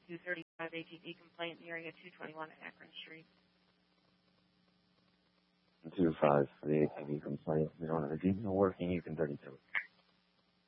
235 ATV complaint in the area 221 Akron Street. 225 for the ATV complaint. We don't have a detail working. You can 32.